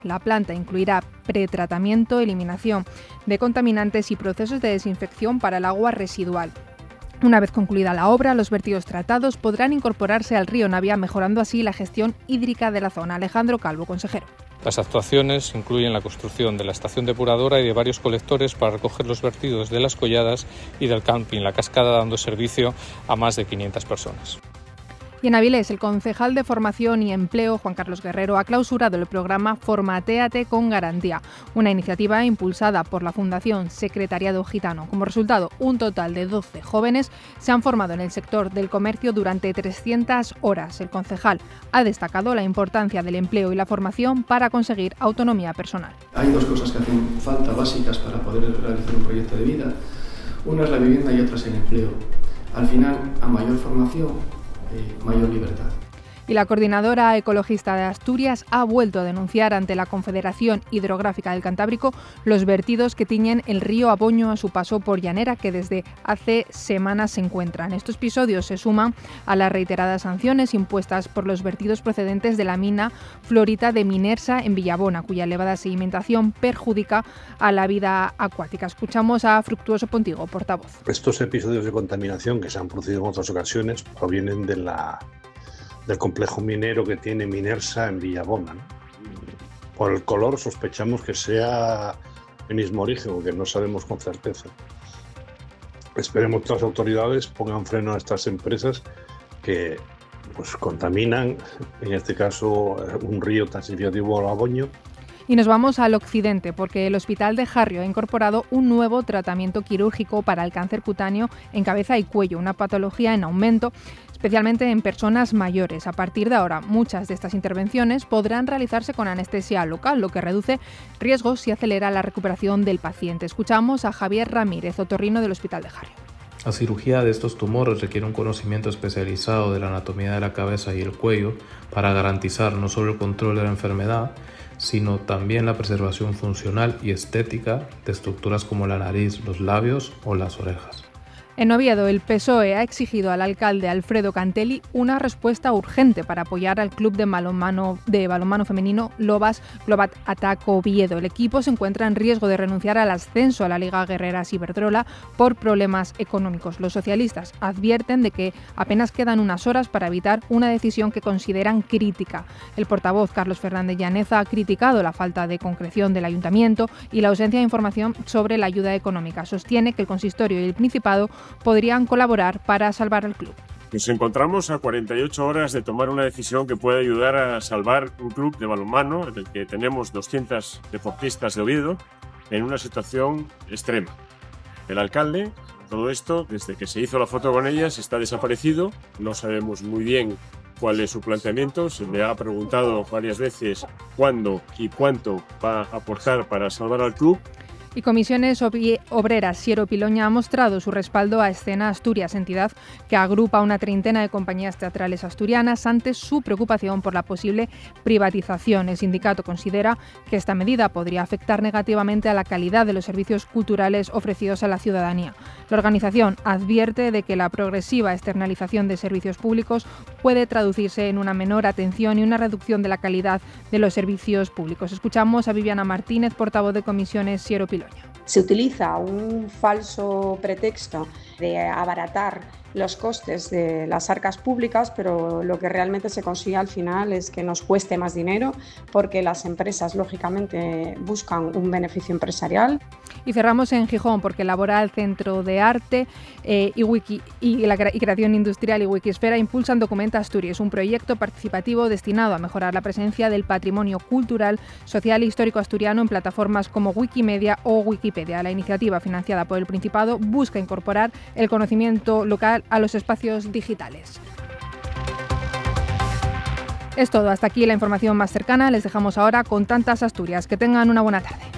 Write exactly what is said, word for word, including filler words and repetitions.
La planta incluirá pretratamiento, eliminación de contaminantes y procesos de desinfección para el agua residual. Una vez concluida la obra, los vertidos tratados podrán incorporarse al río Navia, mejorando así la gestión hídrica de la zona. Alejandro Calvo, consejero. Las actuaciones incluyen la construcción de la estación depuradora y de varios colectores para recoger los vertidos de las colladas y del camping La Cascada, dando servicio a más de quinientas personas. Y en Avilés, el concejal de Formación y Empleo, Juan Carlos Guerrero, ha clausurado el programa Formatéate con Garantía, una iniciativa impulsada por la Fundación Secretariado Gitano. Como resultado, un total de doce jóvenes se han formado en el sector del comercio durante trescientas horas. El concejal ha destacado la importancia del empleo y la formación para conseguir autonomía personal. Hay dos cosas que hacen falta básicas para poder realizar un proyecto de vida. Una es la vivienda y otra es el empleo. Al final, a mayor formación, Eh, mayor libertad. Y la coordinadora ecologista de Asturias ha vuelto a denunciar ante la Confederación Hidrográfica del Cantábrico los vertidos que tiñen el río Aboño a su paso por Llanera, que desde hace semanas se encuentran. Estos episodios se suman a las reiteradas sanciones impuestas por los vertidos procedentes de la mina Florita de Minersa en Villabona, cuya elevada sedimentación perjudica a la vida acuática. Escuchamos a Fructuoso Pontigo, portavoz. Estos episodios de contaminación que se han producido en otras ocasiones provienen de la del complejo minero que tiene Minersa en Villabona, ¿no? Por el color sospechamos que sea el mismo origen, porque no sabemos con certeza. Esperemos que las autoridades pongan freno a estas empresas que pues, contaminan, en este caso, un río tan significativo como el Aboño. Y nos vamos al occidente, porque el Hospital de Jarrio ha incorporado un nuevo tratamiento quirúrgico para el cáncer cutáneo en cabeza y cuello, una patología en aumento, especialmente en personas mayores. A partir de ahora, muchas de estas intervenciones podrán realizarse con anestesia local, lo que reduce riesgos y acelera la recuperación del paciente. Escuchamos a Javier Ramírez, otorrino del Hospital de Jarrio. La cirugía de estos tumores requiere un conocimiento especializado de la anatomía de la cabeza y el cuello para garantizar no solo el control de la enfermedad, sino también la preservación funcional y estética de estructuras como la nariz, los labios o las orejas. En Oviedo, el P S O E ha exigido al alcalde Alfredo Cantelli una respuesta urgente para apoyar al club de balonmano, de balonmano femenino Lobas Globat Attack Oviedo. El equipo se encuentra en riesgo de renunciar al ascenso a la Liga Guerreras Iberdrola por problemas económicos. Los socialistas advierten de que apenas quedan unas horas para evitar una decisión que consideran crítica. El portavoz Carlos Fernández Llaneza ha criticado la falta de concreción del ayuntamiento y la ausencia de información sobre la ayuda económica. Sostiene que el consistorio y el Principado podrían colaborar para salvar al club. Nos encontramos a cuarenta y ocho horas de tomar una decisión que puede ayudar a salvar un club de balonmano en el que tenemos doscientas deportistas de Oviedo en una situación extrema. El alcalde, todo esto, desde que se hizo la foto con ellas, está desaparecido. No sabemos muy bien cuál es su planteamiento. Se le ha preguntado varias veces cuándo y cuánto va a aportar para salvar al club. Y Comisiones Obreras Siero Piloña ha mostrado su respaldo a Escena Asturias, entidad que agrupa una treintena de compañías teatrales asturianas, ante su preocupación por la posible privatización. El sindicato considera que esta medida podría afectar negativamente a la calidad de los servicios culturales ofrecidos a la ciudadanía. La organización advierte de que la progresiva externalización de servicios públicos puede traducirse en una menor atención y una reducción de la calidad de los servicios públicos. Escuchamos a Viviana Martínez, portavoz de Comisiones Siero Piloña. Se utiliza un falso pretexto de abaratar los costes de las arcas públicas, pero lo que realmente se consigue al final es que nos cueste más dinero, porque las empresas lógicamente buscan un beneficio empresarial. Y cerramos en Gijón, porque Laboral, Centro de Arte eh, y, Wiki, y, la, y Creación Industrial y Wikisfera impulsan Documenta Asturias, un proyecto participativo destinado a mejorar la presencia del patrimonio cultural, social e histórico asturiano en plataformas como Wikimedia o Wikipedia. La iniciativa, financiada por el Principado, busca incorporar el conocimiento local a los espacios digitales. Es todo, hasta aquí la información más cercana. Les dejamos ahora con Tantas Asturias. Que tengan una buena tarde.